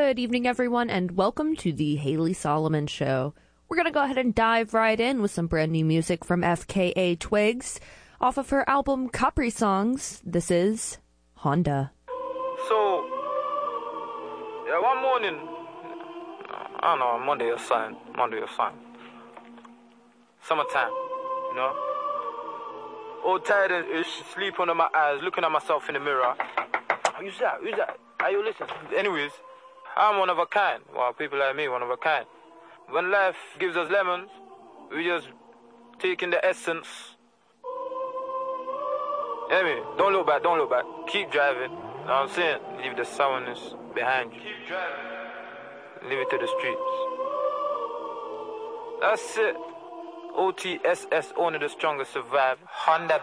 Good evening, everyone, and welcome to the Haley Solomon Show. We're going to go ahead and dive right in with some brand new music from FKA Twigs. Off of her album Capri Songs, this is Honda. So, yeah, one morning, I don't know, Monday or something. Summertime, you know? All tired and sleep under my eyes, looking at myself in the mirror. Who's that? Are you listening? Anyways, I'm one of a kind. Well, people like me, one of a kind. When life gives us lemons, we just take in the essence. Hear me? Don't look back. Keep driving. You know what I'm saying? Leave the sourness behind you. Keep driving. Leave it to the streets. That's it. OTSS, only the strongest survive. Honda.